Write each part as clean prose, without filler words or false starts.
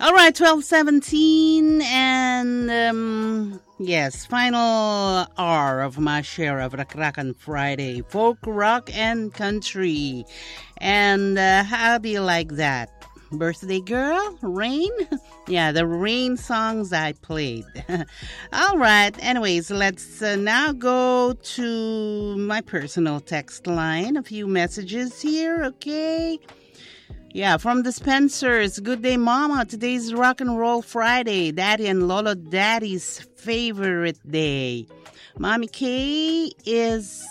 All right, 12:17, and yes, final hour of my share of Rakrakan Friday, folk, rock, and country. And how do you like that? Birthday Girl? Rain? Yeah, the rain songs I played. All right, anyways, let's now go to my personal text line. A few messages here, okay? Yeah, from the Spencers. Good day, Mama. Today's Rock and Roll Friday. Daddy and Lolo Daddy's favorite day. Mommy Kay is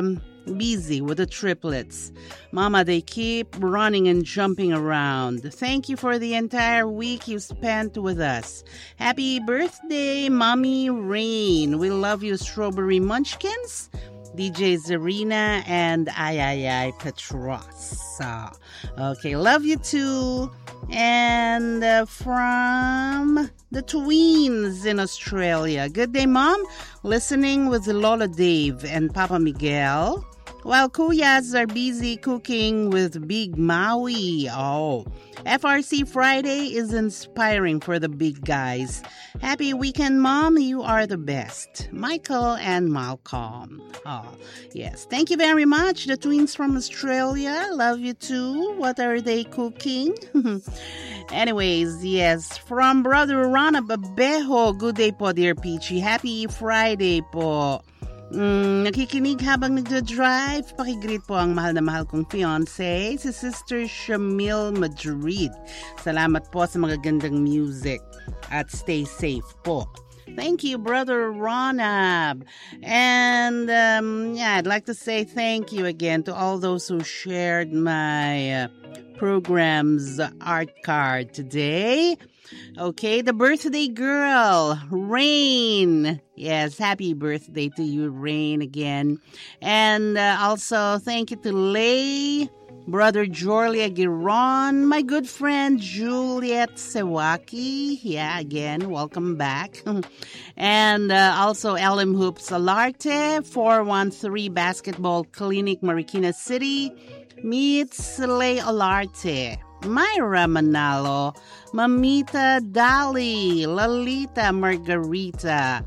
busy with the triplets. Mama, they keep running and jumping around. Thank you for the entire week you spent with us. Happy birthday, Mommy Rain. We love you, Strawberry Munchkins. DJ Zarina and Ay Petros. Okay, love you too. And from the Tweens in Australia. Good day, Mom. Listening with Lola Dave and Papa Miguel. While Kuyas are busy cooking with Big Maui. Oh, FRC Friday is inspiring for the big guys. Happy weekend, Mom. You are the best. Michael and Malcolm. Oh, yes. Thank you very much. The twins from Australia. Love you too. What are they cooking? Anyways, yes. From Brother Rana Babejo. Good day po, dear Peachy. Happy Friday po. Nakikinig habang nagdadrive, pakigreet po ang mahal na mahal kong fiancé, si Sister Shamil Madrid. Salamat po sa magagandang music at stay safe po. Thank you, Brother Ronab. And I'd like to say thank you again to all those who shared my program's art card today. Okay, the birthday girl, Rain. Yes, happy birthday to you, Rain, again. And also, thank you to Lay, Brother Jorlia Giron, my good friend Juliet Sewaki. Yeah, again, welcome back. And also LM Hoops Alarte, 413 Basketball Clinic, Marikina City. Meets Lay Alarte. Myra Manalo, Mamita Dali, Lalita Margarita.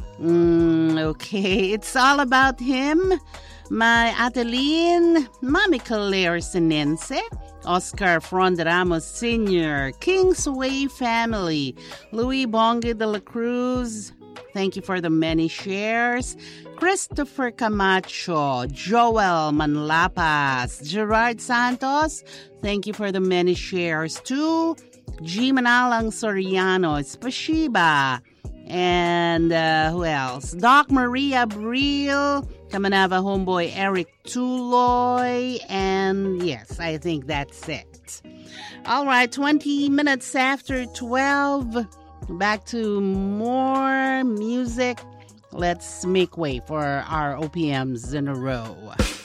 Okay, it's all about him. My Adeline, Mami Calero Sinense, Oscar Fronderamos Sr., Kingsway family, Louis Bonge de la Cruz. Thank you for the many shares. Christopher Camacho, Joel Manlapas, Gerard Santos, thank you for the many shares too. G. Manalang Soriano, Spashiba, and who else? Doc Maria Bril, Kamanava homeboy Eric Tuloy, and yes, I think that's it. All right, 20 minutes after 12, back to more music. Let's make way for our OPMs in a row.